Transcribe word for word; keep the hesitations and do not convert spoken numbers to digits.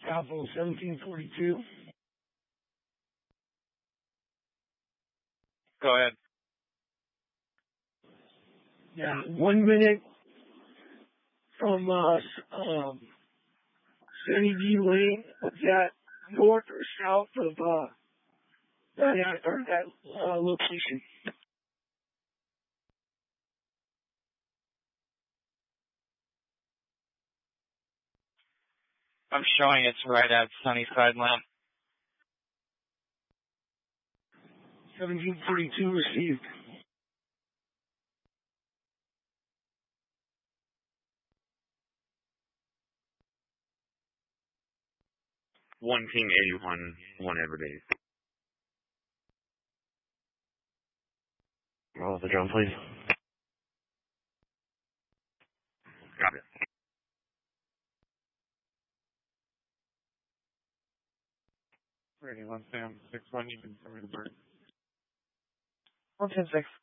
South on seventeen forty-two. Go ahead. Yeah, one minute from uh, um, Sunny D Lane. Was that north or south of uh, that, or that uh, location? I'm showing it's right at Sunnyside Lane. seventeen forty-two received. One King eighty-one, one Everdays. Roll the drum, please. Got it. Ready, one Sam, six one, you can come to the bird. One ten six.